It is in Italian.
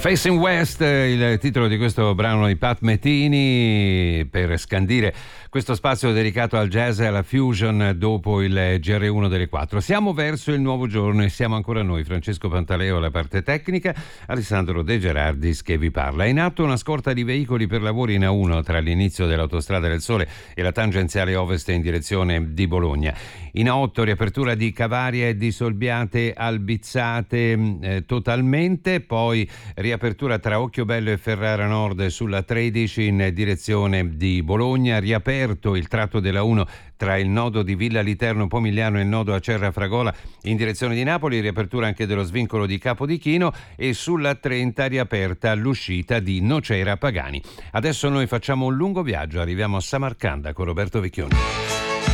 Facing West, il titolo di questo brano di Pat Metheny, per scandire questo spazio dedicato al jazz e alla fusion dopo il GR1 delle 4. Siamo verso il nuovo giorno e siamo ancora noi, Francesco Pantaleo alla parte tecnica, Alessandro De Gerardis che vi parla. È in atto una scorta di veicoli per lavori in A1 tra l'inizio dell'Autostrada del Sole e la tangenziale ovest in direzione di Bologna. In A8 riapertura di Cavaria e di Solbiate Albizzate totalmente, poi riapertura tra Occhiobello e Ferrara Nord sulla 13 in direzione di Bologna, riaperto il tratto della 1 tra il nodo di Villa Literno Pomigliano e il nodo Acerra Fragola in direzione di Napoli, riapertura anche dello svincolo di Capodichino e sulla 30 riaperta l'uscita di Nocera Pagani. Adesso noi facciamo un lungo viaggio, arriviamo a Samarcanda con Roberto Vecchioni.